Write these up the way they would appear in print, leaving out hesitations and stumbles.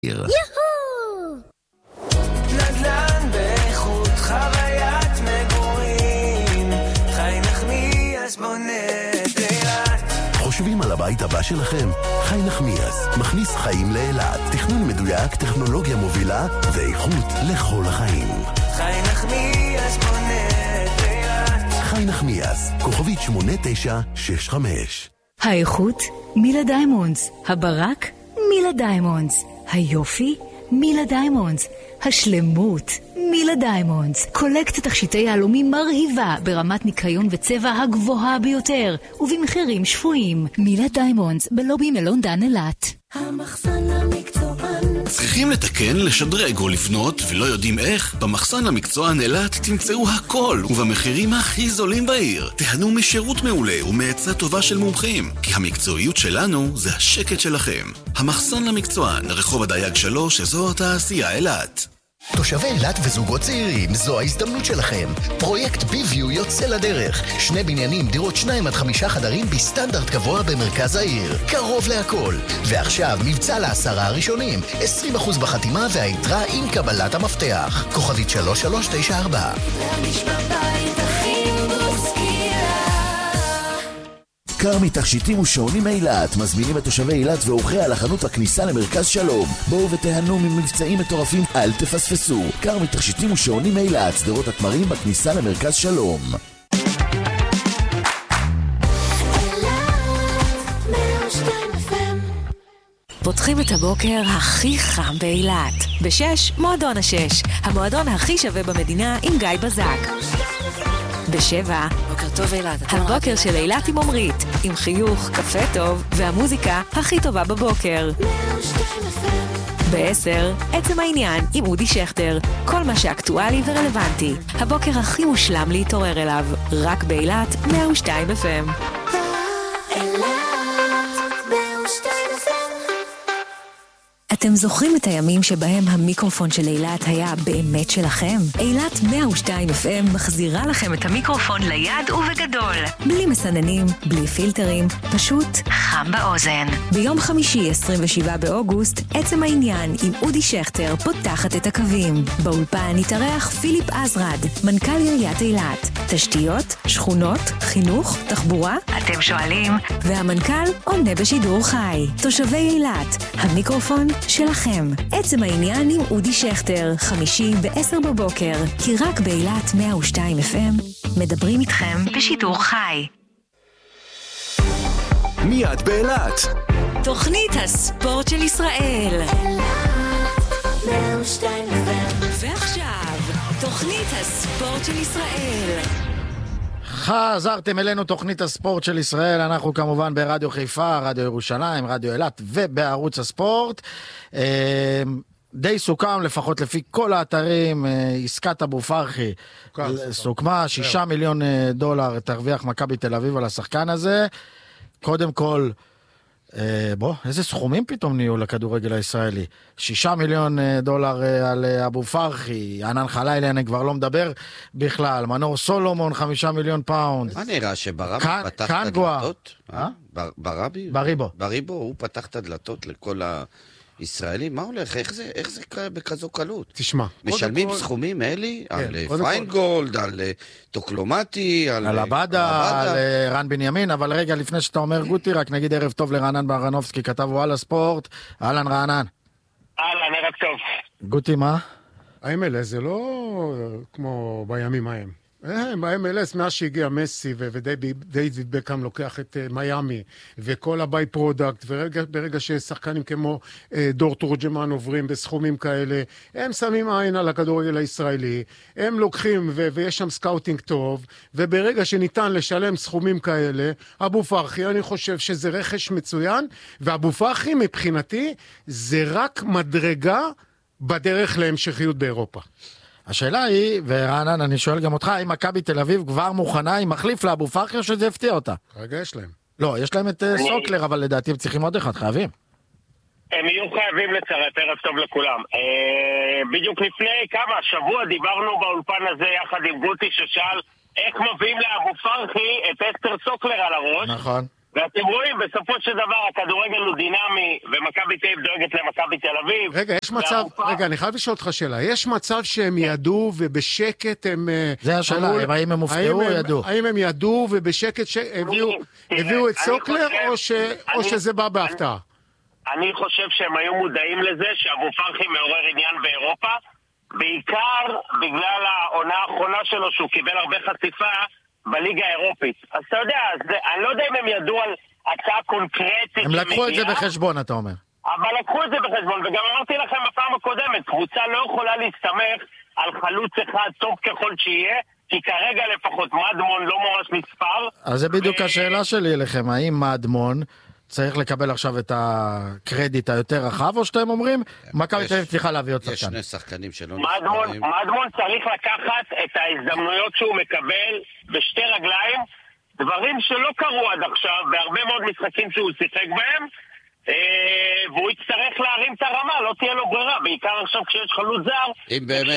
יהו! נדל"ן באיכות חוויית מגורים, חי נחמיאס בונה את אילת. חושבים על הבית הבא שלכם? חי נחמיאס מכניס חיים לאילת. תכנון מדויק, טכנולוגיה מובילה ואיכות לכל החיים. חי נחמיאס בונה את אילת. חי נחמיאס, כוכבית 8965. האיכות מילה דיימונדס, הברק מילה דיימונדס, היופי מילה דיימונדס, השלמות מילה דיימונדס. קולקט תכשיטי יהלומים מרהיבה ברמת ניקיון וצבע הגבוהה ביותר ובמחירים שפויים. מילה דיימונדס בלובי מלון דן אילת. המחסן המקצוען. צריכים לתקן, לשדרג או לבנות ולא יודעים איך? במחסן המקצוען אילת תמצאו הכל ובמחירים הכי זולים בעיר. תהנו משירות מעולה ומעצה טובה של מומחים, כי המקצועיות שלנו זה השקט שלכם. המחסן המקצוען, רחוב הדייג 3, אזור התעשייה אילת. תושבי אילת וזוגות צעירים, זו ההזדמנות שלכם. פרויקט ביוויו יוצא לדרך. 2 בניינים, דירות 2 עד 5 חדרים בסטנדרט גבוה במרכז העיר. קרוב להכל. ועכשיו מבצע ל10 הראשונים. 20% בחתימה והיתרה עם קבלת המפתח. כוכבית 3394. להרגיש בבית הכי מוסקילה. כרמי תכשיטים ושעונים אילת מזמינים את תושבי אילת ואורחי על החנות הכניסה למרכז שלום. בואו ותהנו ממבצעים מטורפים, אל תפספסו. כרמי תכשיטים ושעונים אילת, שדרות התמרים בכניסה למרכז שלום. פותחים את הבוקר הכי חם באילת. ב6, מועדון ה6, המועדון הכי שווה במדינה עם גיא בזק. ב7, בוקר טוב אילת. הבוקר של אילת עם עומרית, עם חיוך, קפה טוב והמוזיקה הכי טובה בבוקר. ב10, עצם העניין עם אודי שכטר, כל מה שאקטואלי ורלוונטי. הבוקר הכי מושלם להתעורר אליו, רק באילת 102 FM. אתם זוכרים את הימים שבהם המיקרופון של אילת היה באמת שלכם? אילת 102 FM מחזירה לכם את המיקרופון ליד ובגדול. בלי מסננים, בלי פילטרים, פשוט חם באוזן. ביום חמישי 27 באוגוסט, עצם העניין עם אודי שכטר פותחת את הקווים. באולפן התארח פיליפ עזרד, מנכ"ל עיריית אילת. תשתיות, שכונות, חינוך, תחבורה? אתם שואלים? והמנכ"ל עונה בשידור חי. תושבי אילת, המיקרופון שלכם. עצם העניין עם אודי שכטר, חמישי ב10 בבוקר, כי רק באילת 102 FM מדברים איתכם בשידור חי. מיד באילת. תוכנית הספורט של ישראל. 102 FM. ועכשיו, תוכנית הספורט של ישראל. חזרתם אלינו, תוכנית הספורט של ישראל. אנחנו כמובן ברדיו חיפה, רדיו ירושלים, רדיו אילת ובערוץ הספורט. די סוכם, לפחות לפי כל האתרים, עסקת אבו פרחי סוכמה, $6 מיליון תרוויח מכבי תל אביב על השחקן הזה. קודם כל, איזה סכומים פתאום נהיו לכדורגל הישראלי. $6 מיליון על אבו פרחי, ענן חלילי אני כבר לא מדבר בכלל, מנור סולומון 5 מיליון פאונד. מה נראה שברבי פתח את הדלתות? בריבו הוא פתח את הדלתות לכל הישראלים? מה הולך? איך זה קרה בכזו קלות? תשמע, משלמים סכומים אלי על פיינגולד, על טוקלומטי, על הבאדה, על רן בנימין. אבל רגע לפני שאתה אומר גוטי, רק נגיד ערב טוב לרענן ברנובסקי, כתב וואלה ספורט. אהלן רענן. אהלן, ערב טוב. גוטי, מה? ה-MLS זה לא כמו בימים ההם. ב-MLS מאז שהגיע מסי ודייוויד בקאם לוקח את מיאמי וכל הביי פרודקט, וברגע ששחקנים כמו דור תורג'מן עוברים בסכומים כאלה, הם שמים עין על הכדורגל הישראלי, הם לוקחים ויש שם סקאוטינג טוב, וברגע שניתן לשלם סכומים כאלה, אבו פרחי, אני חושב שזה רכש מצוין, ואבו פרחי מבחינתי זה רק מדרגה בדרך להמשכיות באירופה. השאלה היא, ורענן, אני שואל גם אותך, האם מכבי תל אביב כבר מוכנה עם מחליף לאבו פרחי או שזה הפתיע אותה? רגע, יש להם. לא, יש להם את סוקלר, אבל לדעתי הם צריכים עוד אחד, חייבים. הם יהיו חייבים לצרף, ערב טוב לכולם. בדיוק לפני כמה שבוע דיברנו באולפן הזה יחד עם גוטי ששאל איך מביאים לאבו פרחי את אסתר סוקלר על הראש. נכון. ואתם רואים, בסופו של דבר הכדורגל הוא דינמי, ומכבי תל אביב דואגת למכבי תל אביב. רגע, יש מצב, רגע, אני חייב לשאול אותך שאלה. יש מצב שהם ידעו ובשקט הם... זה השאלה, האם הם הופתעו או ידעו? האם הם ידעו ובשקט הביאו את סוקלר, או שזה בא בהפתעה? אני חושב שהם היו מודעים לזה שאבו פרחי מעורר עניין באירופה, בעיקר בגלל העונה האחרונה שלו, שהוא קיבל הרבה חשיפה בליגה האירופית. אז אתה יודע, אני לא יודע אם הם ידעו על הצעה קונקרטית. הם לקחו את זה בחשבון, אתה אומר. אבל לקחו את זה בחשבון, וגם אמרתי לכם בפעם הקודמת, קבוצה לא יכולה להסתמך על חלוץ אחד טוב ככל שיהיה, כי כרגע לפחות מדמון לא ממש נספר. אז זה בדיוק השאלה שלי אליכם, האם מדמון צריך לקבל עכשיו את הקרדיט היותר רחב, או שאתם אומרים, מכבי תל אביב צריכה להביא עוד שחקן? יש שני שחקנים שלא נספרים. מדמון צריך לקחת את ההזדמנויות שהוא מקבל בשתי רגליים, דברים שלא קרו עד עכשיו, בהרבה מאוד משחקים שהוא שיחק בהם, והוא יצטרך להרים את הרמה, לא תהיה לו ברירה, בעיקר עכשיו כשיש חלוץ זר.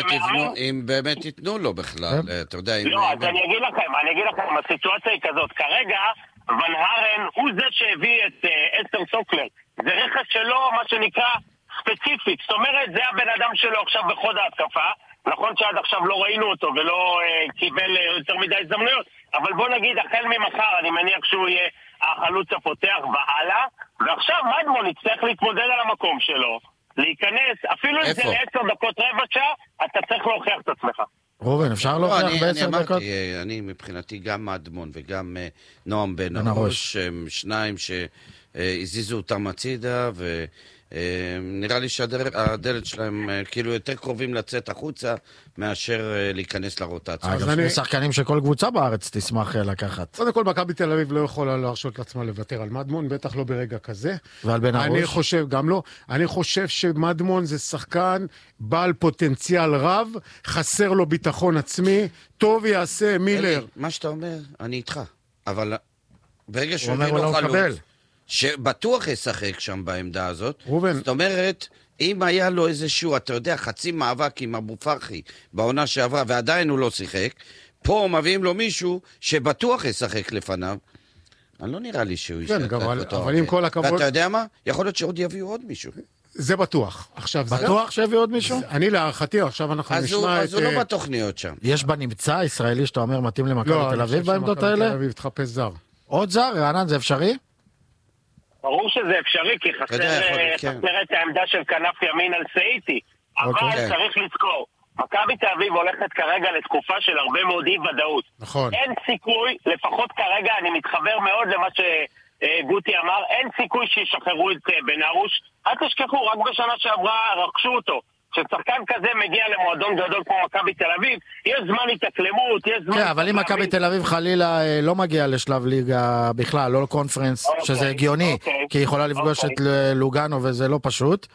אם באמת ייתנו לו בכלל, אתה יודע... לא, אז אני אגיד לכם, הסיטואציה היא כזאת, כרגע ון הרן הוא זה שהביא את אסתר סוקלר, זה רכש שלו, מה שנקרא ספציפית, זאת אומרת, זה הבן אדם שלו עכשיו בחוד ההתקפה, נכון שעד עכשיו לא ראינו אותו ולא קיבל יותר מדי הזדמנויות, אבל בוא נגיד, החל ממחר, אני מניח שהוא יהיה החלוץ הפותח והלאה, ועכשיו מדמון יצטרך להתמודד על המקום שלו, להיכנס, אפילו אם זה ל10 דקות רבע שעה, אתה צריך להוכיח את עצמך. רובן, אפשר להוכיח ב10 דקות? אני מבחינתי גם מדמון וגם נועם בן הראש, שניים שהזיזו אותם הצידה, ונראה לי שהדלת שלהם כאילו יותר קרובים לצאת החוצה מאשר להיכנס לרוטציה. אגב, שני שחקנים שכל קבוצה בארץ תשמח לקחת. קודם כל, מכבי תל אביב לא יכולה להרשות לעצמה לוותר על מדמון, בטח לא ברגע כזה. ועל בן הראש? אני חושב, גם לא. אני חושב שמדמון זה שחקן בעל פוטנציאל רב, חסר לו ביטחון עצמי, טוב יעשה מילר. מה שאתה אומר, אני איתך. אבל ברגע שהוא מביא לו חלוץ, שבטוח ישחק שם בעמדה הזאת, זאת אומרת, אם היה לו איזשהו, אתה יודע, חצי מאבק עם אבו פרחי בעונה שעברה, ועדיין הוא לא שיחק, פה מביאים לו מישהו שבטוח ישחק לפניו, אני לא נראה לי שהוא ישחק אותו. אבל עם כל הכבוד... ואתה יודע מה? יכול להיות שעוד יביאו עוד מישהו. זה בטוח. בטוח שהביאו עוד מישהו? אני להערכתי, עכשיו אנחנו נשמע את... אז הוא לא בתוכניות שם. יש בנמצא ישראלי שאתה אומר מתאים למכבי תל אביב בעמדות האלה? לא, אני חושב שמכבי תל אביב תחפש זר. עוד זר? רענן, זה אפשרי? ברור שזה אפשרי, כי חסר את העמדה של כנף ימין על סאיטי. אבל צריך לזכור, מכבי תל אביב הולכת כרגע לתקופה של הרבה מאוד אי-ודאות. נכון. אין סיכוי, לפחות כרגע אני מתחבר מאוד למה שגוטי אמר, אין סיכוי שישחררו את בן ארוש. אל תשכחו, רק בשנה שעברה רכשו אותו. כששחקן כזה מגיע למועדון גדול כמו מכבי תל אביב, יש זמן התאקלמות, יש זמן... כן, אבל אם מכבי תל אביב חלילה לא מגיע לשלב ליגה בכלל, לא לקונפרנס, שזה הגיוני, כי היא יכולה לפגוש את לוגאנו וזה לא פשוט,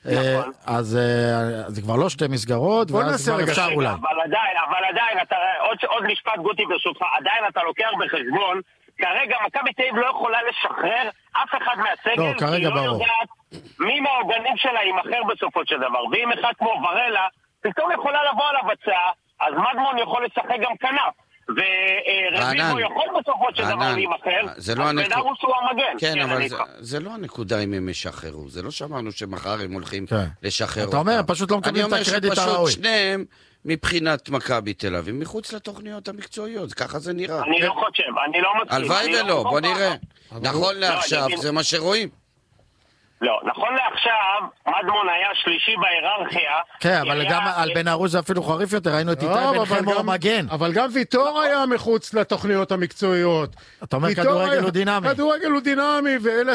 אז זה כבר לא שתי מסגרות, ואז כבר אפשר אולי. אבל עדיין, עוד משפט גוטי ברשותך, עדיין אתה לוקח בחשבון, כרגע מכבי תל אביב לא יכולה לשחרר אף אחד מהסגל, כי היא לא יודעת מי מהעוגנים שלה יימחר בסופו של דבר, ואם אחד כמו ורלה פתאום יכולה לבוא על הבצעה, אז מדמון יכול לשחק גם כנף, ורביבו יכול בסופו של דבר להימחר, אז בן ארוש הוא המגן. כן, אבל זה לא הנקודה אם הם ישחררו, זה לא שאמרנו שמחר הם הולכים לשחרר אותם. אתה אומר, פשוט לא מקבלים את הקרדיט הראוי. אני אומר שפשוט שניהם מבחינת מכבי תל אביב מחוץ לתוכניות המקצועיות, ככה זה נראה. אני לא חושב, אני לא מסכים. הלוואי ולא, בוא נראה. נכון לעכשיו, זה מה שרואים. לא, נכון לעכשיו, מדמון היה שלישי בהיררכיה. כן, אבל גם על בן ארוש זה אפילו חריף יותר, ראינו את איתי בן חמור מגן. אבל גם ויטור היה מחוץ לתוכניות המקצועיות. אתה אומר כדורגל הוא דינמי. כדורגל הוא דינמי,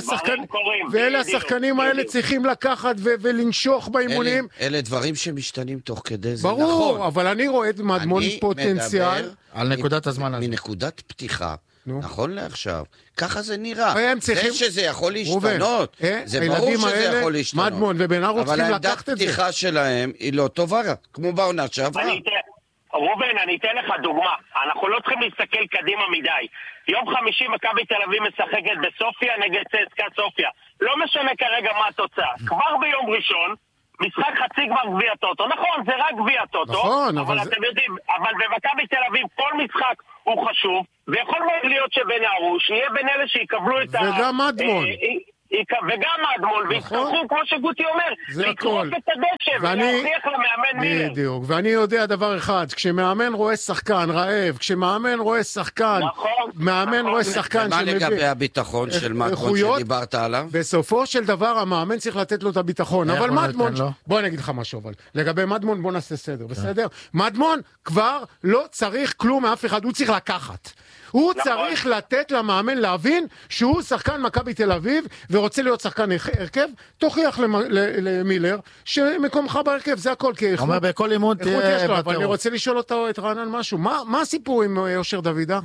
ואלה השחקנים האלה צריכים לקחת ולנשוך באימונים. אלה דברים שמשתנים תוך כדי זה, נכון. ברור, אבל אני רואה את מדמון פוטנציאל. על נקודת הזמן הזה. מנקודת פתיחה. נכון לעכשיו, ככה זה נראה. זה שזה יכול להשתנות, זה ברור שזה יכול להשתנות. מדמון ובן ארוש צריכים לקחת את זה. אבל העמדת פתיחה שלהם היא לא טובה, כמו בעונה שעברה. רובן, אני אתן לך דוגמה. אנחנו לא צריכים להסתכל קדימה מדי. יום חמישי מכבי תל אביב משחקת בסופיה נגד צסקה סופיה. לא משנה כרגע מה התוצאה. כבר ביום ראשון, משחק חצי גמר גביע טוטו. נכון, זה רק גביע טוטו. נכון, אבל אתם יודעים, אבל במכבי תל אביב כל משחק הוא חשוב, ויכול מאוד להיות שבן ארוש יהיה בין אלה שיקבלו את וגם מדמון. וגם מדמון, ויצטרכו, כמו שגוטי אומר, לקרוף את הדשא, ולהכריח למאמן מילר. בדיוק, ואני יודע דבר אחד, כשמאמן רואה שחקן רעב, כשמאמן רואה שחקן, מאמן רואה שחקן שמביא... מה לגבי הביטחון של מדמון שדיברת עליו? בסופו של דבר המאמן צריך לתת לו את הביטחון, אבל מדמון, בוא אני אגיד לך משהו, אבל לגבי מדמון בוא נעשה סדר, בסדר? מדמון כבר לא צריך כלום מאף אחד, הוא צריך לקחת. הוא צריך לתת למאמן להבין שהוא שחקן מכבי תל אביב ורוצה להיות שחקן הרכב, תוכיח למילר שמקומך בהרכב, זה הכל. אומר בכל אימון תהיה בטירוף. אני רוצה לשאול אותו, את רענן משהו, מה הסיפור עם אושר דוידה?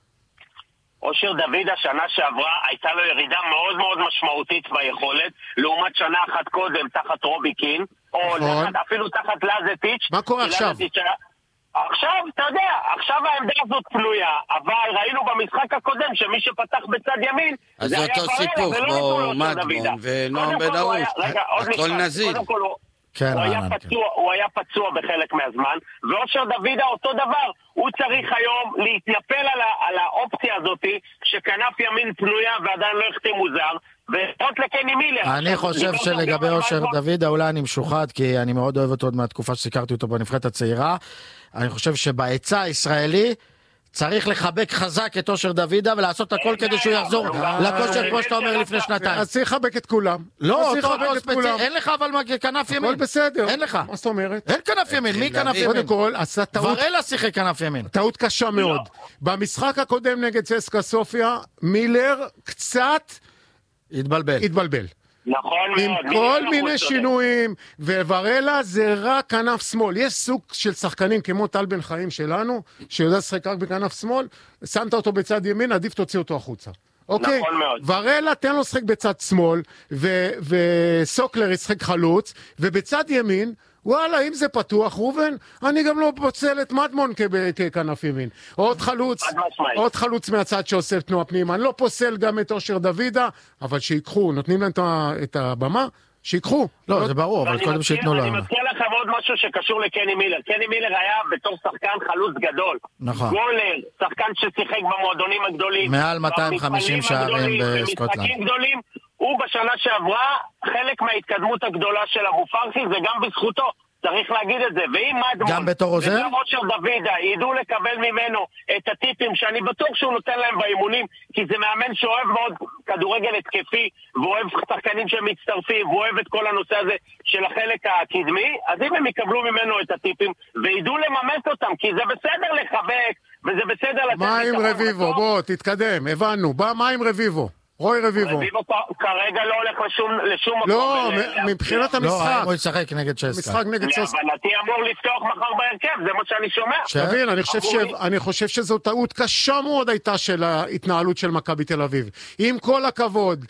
אושר דוידה שנה שעברה הייתה לו ירידה מאוד מאוד משמעותית ביכולת, לעומת שנה אחת קודם תחת רובי קין, או אפילו תחת לזטיץ'. מה קורה עכשיו? עכשיו, אתה יודע, עכשיו העמדה הזאת פנויה, אבל ראינו במשחק הקודם שמי שפתח בצד ימין, אז זה אותו סיפור, כמו מדמון ונועם בן ארוש, הכל נזיל. הוא היה פצוע בחלק מהזמן, ואושר דוידה אותו דבר, הוא צריך היום להתנפל על האופציה הזאת, שכנף ימין פנויה ועדיין לא החתימו זר, ועוד לקני מילר. אני חושב שלגבי אושר דוידה, אולי אני משוחד, כי אני מאוד אוהב אותו עוד מהתקופה שסיקרתי אותו בנבחרת הצעירה. אני חושב שבהיצע הישראלי צריך לחבק חזק את אושר דוידה ולעשות הכל כדי שהוא יחזור לכושר כמו שאתה אומר לפני שנתיים. אז צריך לחבק את כולם. לא, אותו ספציפי, אין לך אבל כנף ימין. הכל בסדר. אין לך. מה זאת אומרת? אין כנף ימין, מי כנף ימין? קודם כל, עשה טעות. ורלה שיחק כנף ימין. טעות קשה מאוד. במשחק הקודם נגד צסקה סופיה, מילר קצת התבלבל. נכון מאוד. עם כל מיני שינויים, וורלה זה רק כנף שמאל. יש סוג של שחקנים כמו טל בן חיים שלנו, שיודע לשחק רק בכנף שמאל, שמת אותו בצד ימין, עדיף תוציא אותו החוצה. אוקיי? נכון מאוד. ורלה תן לו לשחק בצד שמאל, וסוקלר ישחק חלוץ, ובצד ימין, וואלה, אם זה פתוח, רובן, אני גם לא פוצל את מדמון ככנף ימין. עוד חלוץ מהצד שעושה תנועה פנימה. אני לא פוסל גם את אושר דוידה, אבל שיקחו, נותנים להם את הבמה, שיקחו. לא, זה ברור, אבל קודם שיתנו להם. אני מזכיר לכם עוד משהו שקשור לקני מילר. קני מילר היה בתור שחקן חלוץ גדול. נכון. גולר, שחקן ששיחק במועדונים הגדולים. מעל 250 שערים בסקוטלנד. במשחקים גדולים. הוא בשנה שעברה, חלק מההתקדמות הגדולה של אבו פרחי, זה גם בזכותו, צריך להגיד את זה. ואם מדמון וגם אושר דוידה ידעו לקבל ממנו את הטיפים, שאני בטוח שהוא נותן להם באימונים, כי זה מאמן שאוהב מאוד כדורגל התקפי, ואוהב שחקנים שמצטרפים, ואוהב את כל הנושא הזה של החלק הקדמי, אז אם הם יקבלו ממנו את הטיפים, וידעו לממש אותם, כי זה בסדר לחבק, וזה בסדר לתת... מה עם רביבו? בוא, תתקדם, הבנו. מה עם רביבו? רוי רביבו. רביבו כרגע לא הולך לשום מקום. לא, מבחינת המשחק. לא, הוא ישחק נגד צסקה. משחק נגד צסקה. להבנתי אמור לפתוח מחר בהרכב, זה מה שאני שומע. תבין, אני חושב שזו טעות קשה מאוד הייתה של ההתנהלות של מכבי תל אביב. עם כל הכבוד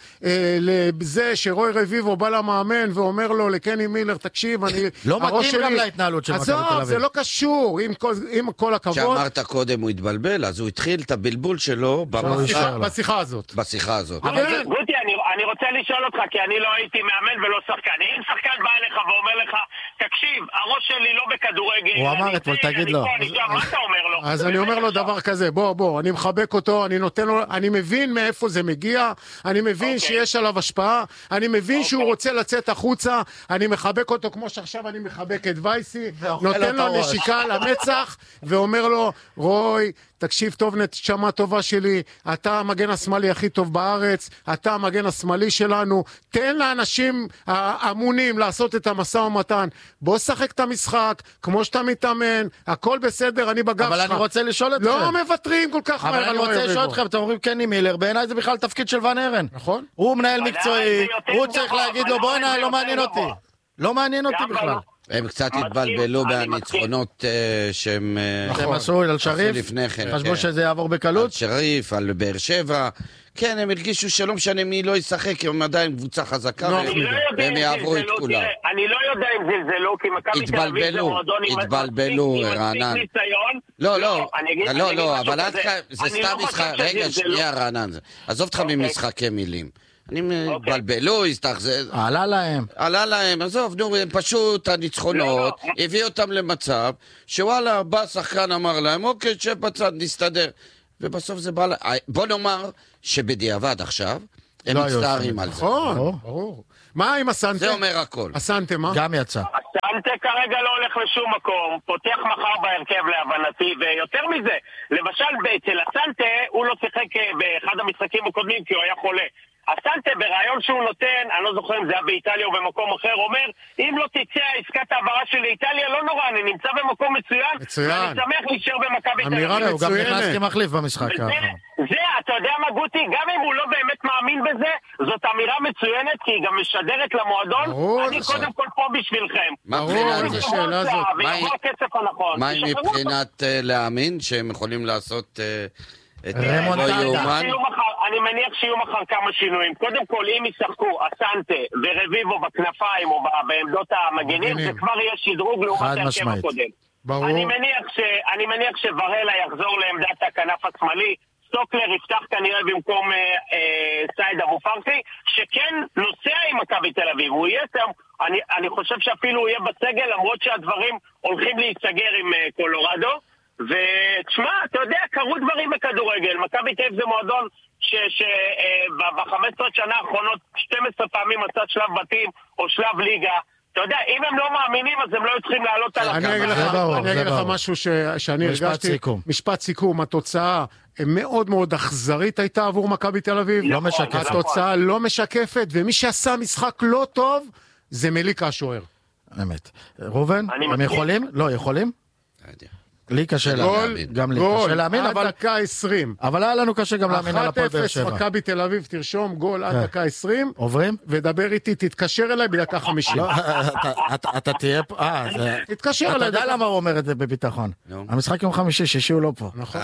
לזה שרוי רביבו בא למאמן ואומר לו לקני מילר, תקשיב, אני... לא מתאים גם להתנהלות של מכבי תל אביב. זה לא קשור, עם כל הכבוד. שאמרת קודם הוא התבלבל, אז הוא התחיל את הבלבול שלו בשיחה הזאת. בשיחה הזאת. גוטי, אני רוצה לשאול אותך, כי אני לא הייתי מאמן ולא שחקן. אם שחקן בא אליך ואומר לך, תקשיב, הראש שלי לא בכדורגל. הוא אמר אתמול, תגיד לו. מה אתה אומר לו? אז אני אומר לו דבר כזה, בוא, אני מחבק אותו, אני נותן לו, אני מבין מאיפה זה מגיע, אני מבין שיש עליו השפעה, אני מבין שהוא רוצה לצאת החוצה, אני מחבק אותו כמו שעכשיו אני מחבק את וייסי, נותן לו נשיקה למצח, ואומר לו, רוי, תקשיב טוב, נשמה טובה שלי, אתה המגן השמאלי הכי טוב בארץ, אתה המגן השמאלי שלנו, תן לאנשים האמונים לעשות את המשא ומתן, בוא שחק את המשחק, כמו שאתה מתאמן, הכל בסדר, אני בגב שלך. אבל אני רוצה לשאול אתכם. לא מוותרים כל כך מהר. אבל אני רוצה לשאול אתכם, אתם אומרים קני מילר, בעיניי זה בכלל תפקיד של ון הרן. נכון. הוא מנהל מקצועי, הוא צריך להגיד לו, בוא הנה, לא מעניין אותי. לא מעניין אותי בכלל. הם קצת התבלבלו בניצחונות שהם עשו על שריף, לפני כן. חשבו שזה יעבור בקלות. על שריף, על באר שבע. כן, הם הרגישו שלא משנה מי לא ישחק, הם עדיין קבוצה חזקה, והם יעברו את כולם. אני לא יודע אם זה לא, כי מכבי תל אביב זה מועדון עם רענן. לא, אבל זה סתם משחק, רגע, שנייה רענן, עזוב אותך ממשחקי מילים. אני מבלבלו, עלה להם, עזוב, נו, הם פשוט הניצחונות, הביא אותם למצב, שוואלה, בא שחקן אמר להם, אוקיי, שב בצד, נסתדר. ובסוף זה בא, בוא נאמר שבדיעבד עכשיו, הם מצטערים על זה. ברור. מה עם הסנטה? זה אומר הכל. הסנטה מה? גם יצא. הסנטה כרגע לא הולך לשום מקום, פותח מחר בהרכב להבנתי, ויותר מזה, למשל אצל הסנטה הוא לא שיחק באחד המשחקים הקודמים כי הוא היה חולה. הסנטה ברעיון שהוא נותן, אני לא זוכר אם זה היה באיטליה או במקום אחר, אומר, אם לא תצא עסקת העברה של איטליה, לא נורא, אני נמצא במקום מצוין, ואני שמח להישאר במכבי תל אביב. הוא גם נכנס כמחליף במשחק. זה, אתה יודע מה גוטי, גם אם הוא לא באמת מאמין בזה, זאת אמירה מצוינת, כי היא גם משדרת למועדון, אני קודם כל פה בשבילכם. מה מבחינת השאלה הזאת? מה היא מבחינת להאמין שהם יכולים לעשות את לא יאומן? אני מניח שיהיו מחר כמה שינויים. קודם כל, אם ישחקו הסנטה ורביבו בכנפיים או בעמדות המגנים, זה כבר יהיה שדרוג לעומת ההרכב הקודם. אני מניח שוורלה יחזור לעמדת הכנף השמאלי, סטוקלר יפתח כנראה במקום סייד אבו פרסי, שכן נוסע עם מכבי תל אביב. הוא יהיה שם, אני חושב שאפילו הוא יהיה בסגל, למרות שהדברים הולכים להיסגר עם קולורדו. ותשמע, אתה יודע, קרו דברים בכדורגל. מכבי תל אביב זה מועדון שב-15 שנה האחרונות 12 פעמים עשה שלב בתים או שלב ליגה. אתה יודע, אם הם לא מאמינים, אז הם לא צריכים לעלות על הקו. אני אגיד לך משהו שאני הרגשתי. משפט סיכום. התוצאה מאוד מאוד אכזרית הייתה עבור מכבי תל אביב. לא משקפת. התוצאה לא משקפת, ומי שעשה משחק לא טוב, זה מליקה השוער. אמת. רובן, הם יכולים? לא, יכולים? לי קשה להאמין. גם לי קשה להאמין, אבל... עד דקה 20. אבל היה לנו קשה גם להאמין על הפועל באר שבע. 1-0 מכבי תל אביב, תרשום גול עד דקה 20. עוברים? ודבר איתי, תתקשר אליי בדקה 50. אתה תהיה פה... תתקשר אליי. אתה יודע למה הוא אומר את זה בביטחון. המשחק יום חמישי, שישי הוא לא פה. נכון.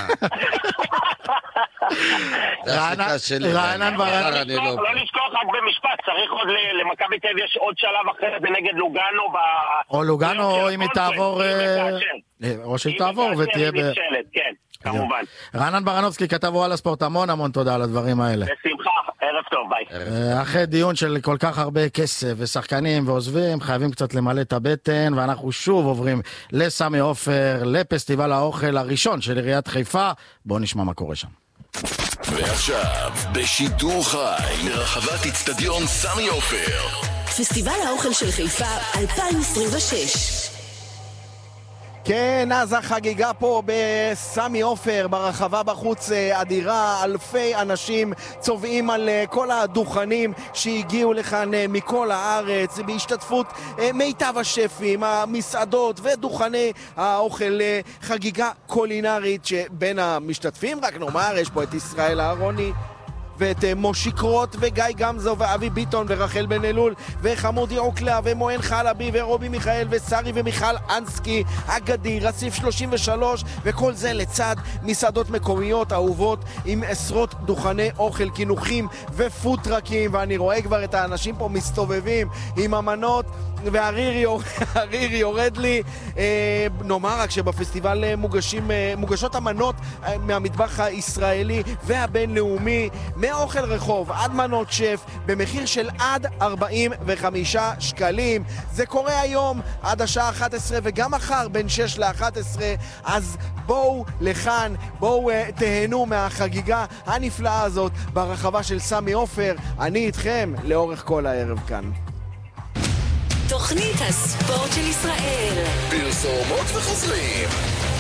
רענן ברנן. לא לשכוח רק במשפט, צריך עוד למכבי תל אביב יש עוד שלב אחר, זה נגד לוגאנו. או לוגאנו, או אם היא תעבור... או שהיא תעבור ותהיה כן, כמובן. רענן ברנובסקי כתב על הספורט, המון תודה על הדברים האלה. בשמחה, ערב טוב, ביי. אחרי דיון של כל כך הרבה כסף ושחקנים ועוזבים, חייבים קצת למלא את הבטן, ואנחנו שוב עוברים לסמי עופר, לפסטיבל האוכל הראשון של עיריית חיפה. בואו נשמע מה קורה שם. ועכשיו, בשידור חי, מרחבת אצטדיון סמי עופר. פסטיבל האוכל של חיפה 2026. כן, אז החגיגה פה בסמי עופר, ברחבה בחוץ אדירה, אלפי אנשים צובעים על כל הדוכנים שהגיעו לכאן מכל הארץ, בהשתתפות מיטב השפים, המסעדות ודוכני האוכל, חגיגה קולינרית שבין המשתתפים, רק נאמר, יש פה את ישראל אהרוני, ואת מושי קרוט וגיא גמזו ואבי ביטון ורחל בן אלול וחמודי עוקלה ומוען חלבי ורובי מיכאל וסרי ומיכל אנסקי אגדי, רציף 33, וכל זה לצד מסעדות מקומיות אהובות עם עשרות דוכני אוכל, כינוחים ופוטרקים, ואני רואה כבר את האנשים פה מסתובבים עם המנות והרירי יורד לי. נאמר רק שבפסטיבל מוגשות המנות מהמטבח הישראלי והבינלאומי, מאוכל רחוב עד מנות שף, במחיר של עד 45 שקלים. זה קורה היום עד השעה 11 וגם מחר בין 6 ל-11, אז בואו לכאן, בואו תהנו מהחגיגה הנפלאה הזאת ברחבה של סמי עופר. אני איתכם לאורך כל הערב כאן. תוכנית הספורט של ישראל. פרסומות וחוזרים.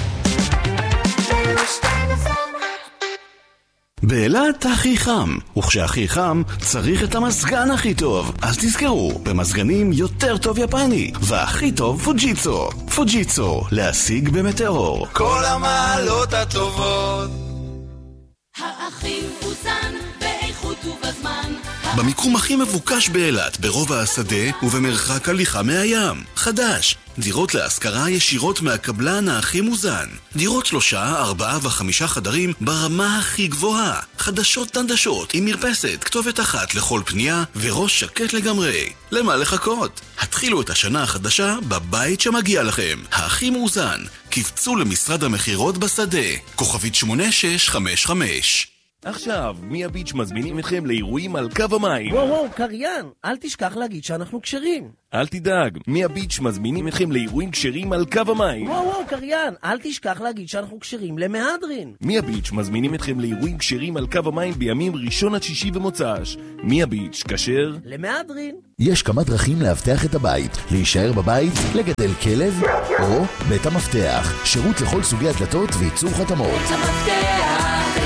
באילת הכי חם, וכשהכי חם צריך את המזגן הכי טוב. אז תזכרו, במזגנים יותר טוב יפני, והכי טוב פוג'יצו. פוג'יצו, להשיג במטאור. כל המעלות הטובות. האחים פוזן באיכות ובזמן. במיקום הכי מבוקש באילת, ברובע השדה ובמרחק הליכה מהים. חדש, דירות להשכרה ישירות מהקבלן הכי מוזן. דירות 3, 4 ו5 חדרים ברמה הכי גבוהה. חדשות דנדשות עם מרפסת, כתובת אחת לכל פנייה וראש שקט לגמרי. למה לחכות? התחילו את השנה החדשה בבית שמגיע לכם. הכי מאוזן. קפצו למשרד המחירות בשדה. כוכבית 8655. עכשיו, מיה ביץ' מזמינים אתכם לאירועים על קו המים. וואו, קריין, אל תשכח להגיד שאנחנו כשרים. אל תדאג, מיה ביץ' מזמינים אתכם לאירועים כשרים על קו המים. וואו, קריין, אל תשכח להגיד שאנחנו כשרים למהדרין. מיה ביץ' מזמינים אתכם לאירועים כשרים על קו המים בימים ראשון עד שישי ומוצ"ש. מיה ביץ' כשר למהדרין. יש כמה דרכים להבטח את הבית, להישאר בבית, לגדל כלב, או בית המפתח, שירות לכל סוגי הדלתות וייצור חתמות. בית המפתח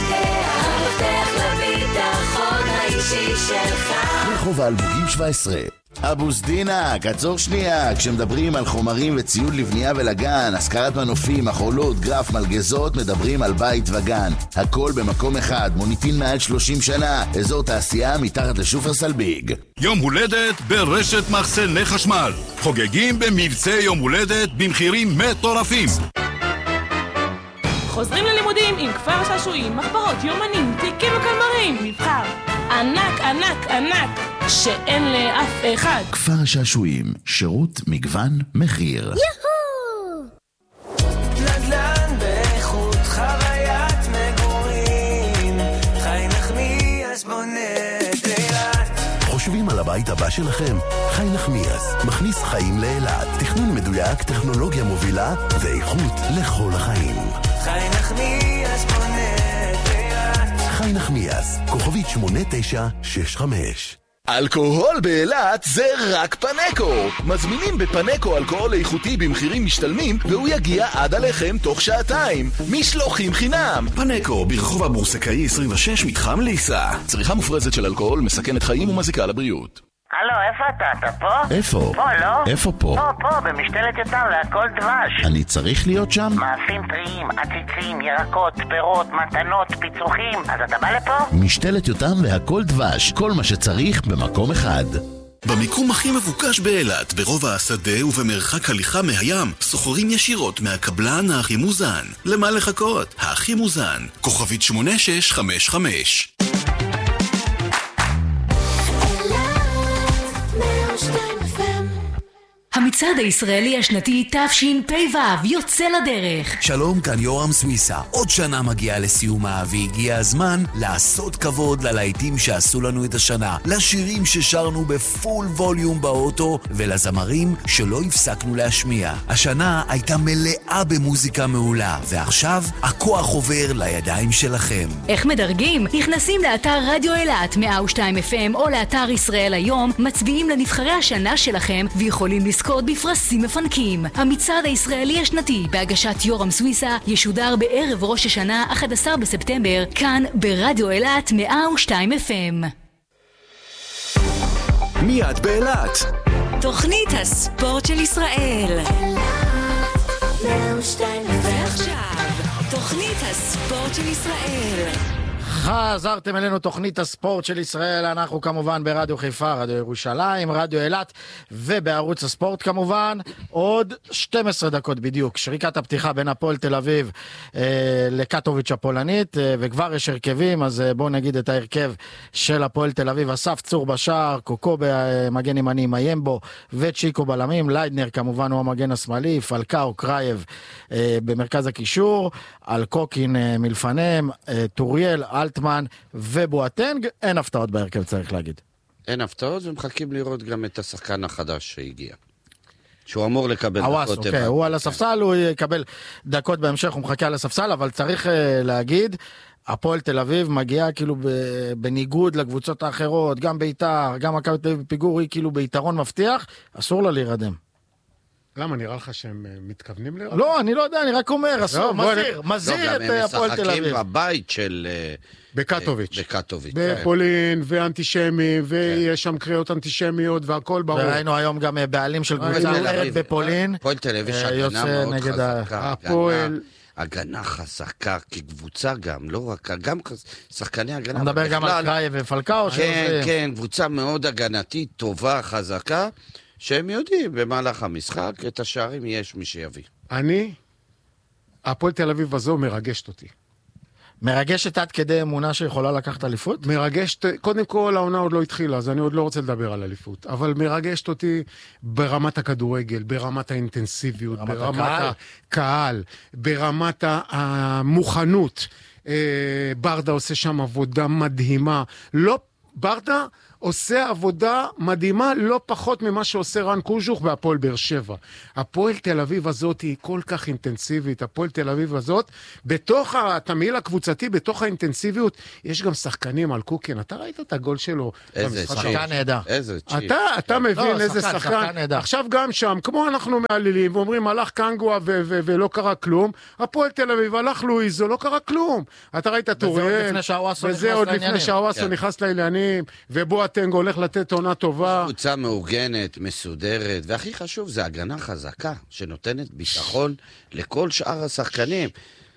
לביטחון האישי שלך. רחוב האלמוגים 17. אבוס דינק, עצור שנייה, כשמדברים על חומרים וציוד לבנייה ולגן, השכרת מנופים, מחולות, גרף, מלגזות, מדברים על בית וגן. הכל במקום אחד, מוניטין מעל 30 שנה, אזור תעשייה מתחת לשופרסל ביג. יום הולדת ברשת מחסני חשמל. חוגגים במבצע יום הולדת במחירים מטורפים. חוזרים ללימודים עם כפר שעשועים, מחברות, יומנים, תיקים וקלמרים, מבחר ענק, ענק, ענק, שאין לאף אחד. כפר השעשועים, שירות, מגוון, מחיר. יהו! נדל"ן באיכות, חוויית מגורים, חי נחמיאס בונה את אילת. חושבים על הבית הבא שלכם? חי נחמיאס מכניס חיים לאילת. תכנון מדויק, טכנולוגיה מובילה ואיכות לכל החיים. חי נחמיאס בונה את אילת. חי נחמיאס, כוכבית 8965. אלכוהול באילת זה רק פנקו. מזמינים בפנקו אלכוהול איכותי במחירים משתלמים, והוא יגיע עד עליכם תוך שעתיים. משלוחים חינם. פנקו, ברחוב הבורסקאי 26, מתחם ליסה. צריכה מופרזת של אלכוהול מסכנת חיים ומזיקה לבריאות. הלו, איפה אתה? אתה פה? איפה? פה, לא? איפה פה? פה, במשתלת יותם להכל דבש. אני צריך להיות שם? מאפים טריים, עציצים, ירקות, פירות, מתנות, פיצוחים. אז אתה בא לפה? משתלת יותם והכל דבש. כל מה שצריך במקום אחד. במיקום הכי מבוקש באילת, ברובע השדה ובמרחק הליכה מהים, סוחרים ישירות מהקבלן הכי מוזן. למה לחכות? הכי מוזן. כוכבית 8655. המצעד הישראלי השנתי תשפ"ו יוצא לדרך. שלום, כאן יורם סוויסה. עוד שנה מגיעה לסיומה והגיע הזמן לעשות כבוד ללהיטים שעשו לנו את השנה, לשירים ששרנו בפול ווליום באוטו ולזמרים שלא הפסקנו להשמיע. השנה הייתה מלאה במוזיקה מעולה, ועכשיו הכוח עובר לידיים שלכם. איך מדרגים? נכנסים לאתר רדיו אילת 102 FM או לאתר ישראל היום, מצביעים לנבחרי השנה שלכם ויכולים לזכות בפרסים מפנקים. המצעד הישראלי השנתי בהגשת יורם סוויסה ישודר בערב ראש השנה 11 בספטמבר כאן ברדיו אילת 102 FM. מיד באילת. תוכנית הספורט של ישראל. ועכשיו תוכנית הספורט של ישראל. חזרתם אלינו תוכנית הספורט של ישראל, אנחנו כמובן ברדיו חיפה, רדיו ירושלים, רדיו אילת ובערוץ הספורט כמובן. עוד 12 דקות בדיוק, שריקת הפתיחה בין הפועל תל אביב לקטוביץ' הפולנית, וכבר יש הרכבים, אז בואו נגיד את ההרכב של הפועל תל אביב. אסף צור בשער, קוקו במגן ימני, מיימבו וצ'יקו בלמים, ליידנר כמובן הוא המגן השמאלי, פלקאו, קרייב במרכז הקישור, אלקוקין מלפניהם, טוריאל, אלטמן ובואטנג. אין הפתעות בהרכב, צריך להגיד. אין הפתעות, ומחכים לראות גם את השחקן החדש שהגיע, שהוא אמור לקבל דקות. אוקיי, הוא על הספסל, הוא יקבל דקות בהמשך, הוא מחכה על הספסל, אבל צריך להגיד, הפועל תל אביב מגיעה כאילו בניגוד לקבוצות האחרות, גם בית"ר, גם מכבי תל אביב בפיגור, היא כאילו ביתרון מבטיח, אסור לה להירדם. למה, נראה לך שהם מתכוונים להירדם? לא, אני לא יודע, אני רק אומר, אסור, מזהיר את הפועל תל אביב. הם משחקים בבית של בקטוביץ'. בפולין, ואנטישמי, ויש שם קריאות אנטישמיות, והכל ברור. וראינו היום גם בעלים של קבוצה אחרת בפולין. הפועל תל אביב יש הגנה מאוד חזקה. הגנה חזקה, כקבוצה גם, לא רק, גם שחקני הגנה. אני מדבר גם על קרייב ופלקאו. כן, כן, קבוצה מאוד הגנתית, טובה, חזקה, שהם יודעים במהלך המשחק, את השערים יש מי שיביא. הפועל תל אביב הזו מרגשת אותי. מרגשת עד כדי אמונה שיכולה לקחת אליפות? מרגשת, קודם כל העונה עוד לא התחילה, אז אני עוד לא רוצה לדבר על אליפות, אבל מרגשת אותי ברמת הכדורגל, ברמת האינטנסיביות, ברמת הקהל, ברמת המוכנות. ברדה עושה שם עבודה מדהימה. לא, ברדה עושה עבודה מדהימה לא פחות ממה שעושה רן קוז'וך בהפועל באר שבע. הפועל תל אביב הזאת היא כל כך אינטנסיבית, הפועל תל אביב הזאת, בתוך התמהיל הקבוצתי, בתוך האינטנסיביות, יש גם שחקנים על קוקין. אתה ראית את הגול שלו? איזה שחקן נהדר. איזה צ'יפ. אתה מבין איזה שחקן. עכשיו גם שם, כמו אנחנו מעלילים ואומרים, הלך קנגווה ולא קרה כלום, הפועל תל אביב הלך לואיזו, לא קרה כלום. אתה ראית טוריאל, וזה עוד לפני שהוואסו נכנס לעניינים, ובו הטנגו הולך לתת עונה טובה. קבוצה מאורגנת, מסודרת, והכי חשוב זה הגנה חזקה, שנותנת ביטחון לכל שאר השחקנים.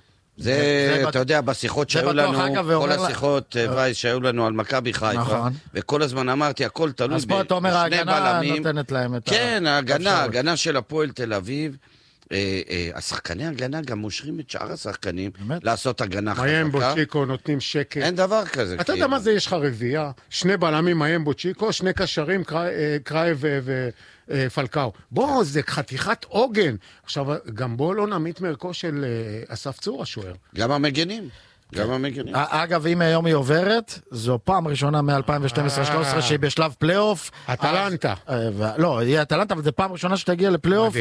זה, אתה יודע, בשיחות שהיו לנו, כל השיחות וייס שהיו לנו על מכבי חיפה, וכל הזמן אמרתי, הכל תלוי אז פה אתה אומר, ההגנה נותנת להם את כן, ההגנה של הפועל תל אביב, השחקני הגנה גם מושכים את שאר השחקנים לעשות הגנה חזקה. מיימבו צ'יקו נותנים שקט. אין דבר כזה. אתה יודע מה זה, יש לך רביעייה, שני בלמים מיימבו צ'יקו, שני קשרים, קרייב ופלקאו. בוא, זה חתיכת עוגן. עכשיו, גם בוא לא נמית מערכו של אסף צור השוער. גם המגנים. גם המגנים. אגב, אם היום היא עוברת, זו פעם ראשונה מ-2012-2013 שהיא בשלב פלייאוף. אטלנטה. לא, היא אטלנטה, אבל זו פעם ראשונה שתגיע לפלייאוף.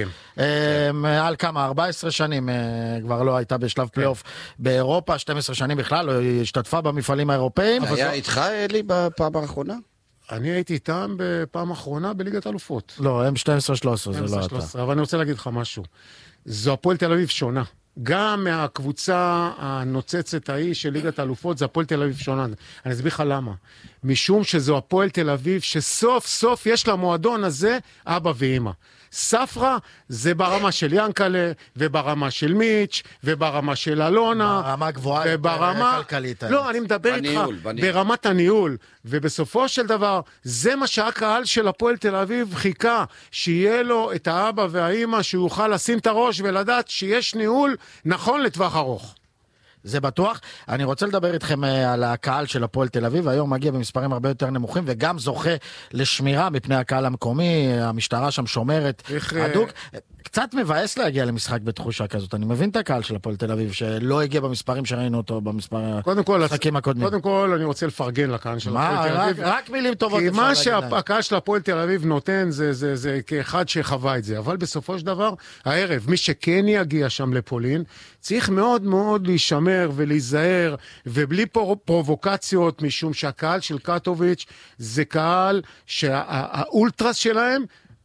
מעל כמה, 14 שנים כבר לא הייתה בשלב פלייאוף באירופה, 12 שנים בכלל, היא השתתפה במפעלים האירופאים. היה איתך, אלי, בפעם האחרונה? אני הייתי איתם בפעם האחרונה בליגת אלופות. לא, הם 12-13, זה לא אתה. אבל אני רוצה להגיד לך משהו. זו הפועל תל אביב שונה. גם מהקבוצה הנוצצת ההיא של ליגת האלופות, זה הפועל תל אביב שונה. אני אסביר לך למה. משום שזו הפועל תל אביב, שסוף סוף יש למועדון הזה אבא ואמא. ספרה זה ברמה של ינקלה, וברמה של מיץ', וברמה של אלונה. ברמה גבוהה יותר כלכלית. לא, אני מדבר איתך ברמת הניהול. ובסופו של דבר, זה מה שהקהל של הפועל תל אביב חיכה, שיהיה לו את האבא והאמא, שהוא יוכל לשים את הראש ולדעת שיש ניהול נכון לטווח ארוך. זה בטוח. אני רוצה לדבר איתכם על הקהל של הפועל תל אביב, היום מגיע במספרים הרבה יותר נמוכים, וגם זוכה לשמירה מפני הקהל המקומי, המשטרה שם שומרת הדוק. קצת מבאס להגיע למשחק בתחושה כזאת, אני מבין את הקהל של הפועל תל אביב, שלא הגיע במספרים שראינו אותו במשחקים הקודמים. קודם כל, אני רוצה לפרגן לקהל של הפועל תל אביב. רק מילים טובות. כי מה שהקהל של הפועל תל אביב נותן, זה כאחד שחווה את זה. אבל בסופו של דבר, הערב, מי שכן יגיע שם לפולין, צריך מאוד מאוד להישמר ולהיזהר, ובלי פרובוקציות, משום שהקהל של קטוביץ' זה קהל שהאולטרס שלהם,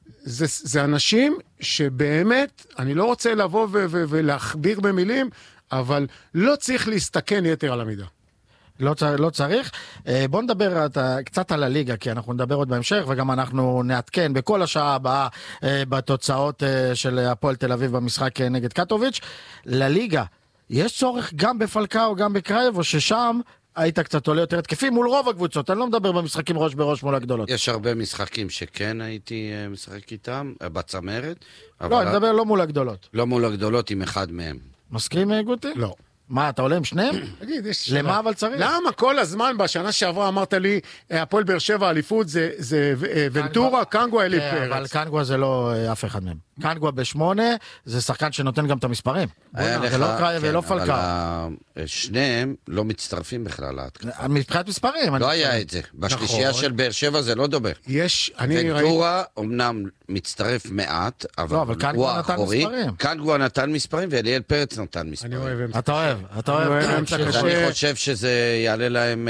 זה אנשים שבאמת, אני לא רוצה לבוא ולהכביר במילים, אבל לא צריך להסתכן יתר על המידה. לא צריך. בוא נדבר קצת על הליגה, כי אנחנו נדבר עוד בהמשך, וגם אנחנו נעדכן בכל השעה הבאה בתוצאות של הפועל תל אביב במשחק נגד קטוביץ'. לליגה, יש צורך גם בפלקאו, גם בקרייב, או ששם היית קצת עולה יותר התקפי מול רוב הקבוצות, אני לא מדבר במשחקים ראש בראש מול הגדולות. יש הרבה משחקים שכן הייתי משחק איתם, בצמרת. לא, אני מדבר לא מול הגדולות. לא מול הגדולות עם אחד מהם. מסכים גוטי? לא. מה, אתה עולה עם שניהם? תגיד, יש למה אבל צריך? למה כל הזמן בשנה שעברה אמרת לי, הפועל באר שבע אליפות זה ונטורה, קנגווה, אלי פרץ. אבל קנגווה זה לא אף אחד מהם. קנגווה ב8 זה שחקן שנותן גם את המספרים. זה לא קרייב ולא פלקאו. אבל שניהם לא מצטרפים בכלל להתקפה. מבחינת מספרים. לא היה את זה. בשלישייה של באר שבע זה לא דובר. ונטורה אומנם מצטרף מעט, אבל הוא האחורי. קנגווה נתן מספרים ואליאל פרץ נתן מספרים. אתה אוהב. אני חושב שזה יעלה להם,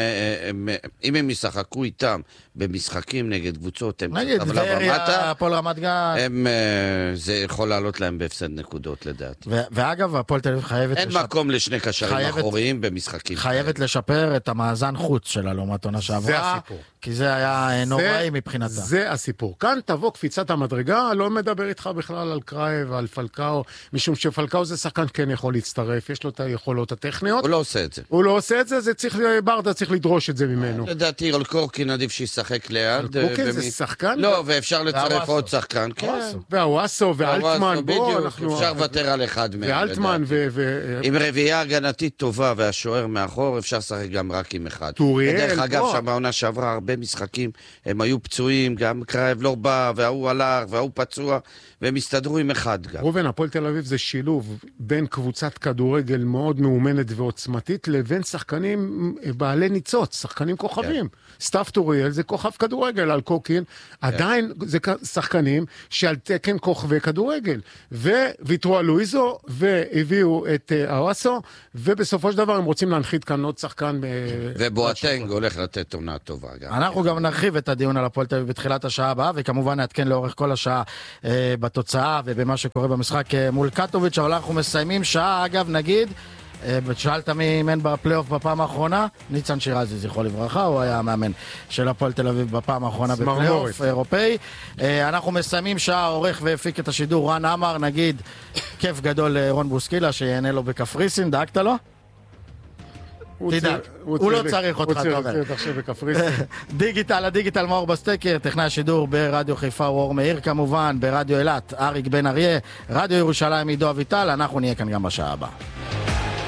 אם הם ישחקו איתם במשחקים נגד קבוצות, נגיד, טבריה, הפועל רמת גן, זה יכול לעלות להם בהפסד נקודות לדעתי. ואגב, הפועל תל אביב חייבת... אין מקום לשני קשרים אחוריים במשחקים. חייבת לשפר את המאזן חוץ שלה לעומת עונה שעברה. זה הסיפור. כי זה היה נוראי מבחינתה. זה הסיפור. כאן תבוא קפיצת המדרגה, לא מדבר איתך בכלל על קרייב ועל פלקאו, משום שפלקאו זה שחקן כן יכול להצטרף, יש לו את היכולות הטכניות. הוא לא עושה את זה. הוא לא עושה את זה, זה צריך, ברדה צריך לדרוש את זה ממנו. לדעתי, על קורקין עדיף שישחק ליד. קורקין זה שחקן? לא, ואפשר לצרף עוד שחקן, כן. והוואסו ואלטמן, בוא, אנחנו... אפשר לוותר על אחד מהם. ואלטמן עם רביעייה הגנתית טובה והשוער מאחור, אפשר לשחק גם רק עם אחד. טוריאל, דרך אגב, שבעונה שעברה הרבה משחקים, הם היו פצועים, גם קרייב לא בא, והוא הלך, והוא פצוע, והם הסתדרו עם אחד גם. רובן, הפועל תל אביב זה שילוב בין קבוצת כדורגל מאוד מאומנת ועוצמתית, לבין שחקנים בעלי ניצוץ, שחקנים כוכבים. סטאפ טוריאל זה כוכב כדורגל על קוקין, עדיין זה שחקנים שעל תקן כוכבי כדורגל. וויתרו על לואיזו, והביאו את אוואסו, ובסופו של דבר הם רוצים להנחית כאן עוד שחקן. ובואטנג הולך לתת עונה טובה גם. אנחנו גם נרחיב את הדיון על הפועל תל אביב בתחילת השעה הבאה, וכמובן נעדכן לאורך כל השעה בתוצאה ובמה שקורה במשחק מול קטוביץ', אבל אנחנו מסיימים שעה, אגב, נגיד, שאלת מי אימן בפלייאוף בפעם האחרונה? ניצן שירזי, זכרו לברכה, הוא היה המאמן של הפועל תל אביב בפעם האחרונה בפלייאוף אירופאי. אנחנו מסיימים שעה, עורך והפיק את השידור רן אמר, נגיד, כיף גדול לרון בוסקילה שיענה לו בקפריסין, דאגת לו? תדאג, הוא לא צריך אותך, אתה אומר. הדיגיטל מאור בסטקר, טכנאי השידור ברדיו חיפה אור מאיר כמובן, ברדיו אילת אריק בן אריה, רדיו ירושלים עידו אביטל, אנחנו נהיה כאן גם בשעה הבאה.